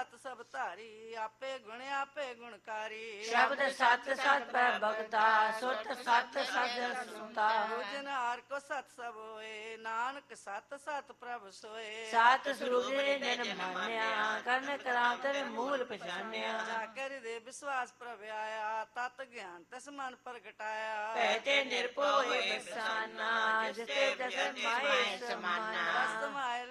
ਸਤ ਸਭ ਧਾਰੀ ਆਪੇ ਗੁਣ ਆਪੇ ਗੁਣਕਾਰੀ ਸ਼ਬਦ ਸਤ ਸਤ ਪੈ ਭਗਤਾ ਸੁਰਤ ਸਤ ਸਦ ਸੁਤਾ ਭੋਜਨ ਹਾਰ ਕੋ ਸਤ ਸਭ ਹੋਏ ਨਾਨਕ ਸਤ ਸਤ ਪ੍ਰਭ ਸੋਏ ਸਾਤ ਸੁਰੂਪੇ ਜਨ ਮਾਨਿਆ ਕਰਨ ਕਰਾਂਤਰ ਮੂਲ ਪਛਾਨਿਆ ਜਾ ਕਰ ਦੇ ਵਿਸ਼ਵਾਸ ਪ੍ਰਭ ਆਇਆ ਤਤ ਗਿਆਨ ਤਸ ਮਨ ਪ੍ਰਗਟਾਇਆ ਪਹਿਤੇ ਨਿਰਭਉ ਹੋਏ ਬਸਾਨਾ ਜਿਤੇ ਜਗਤ ਮਾਏ ਸਮਾਨਾ ਬਸਤ ਮਾਏ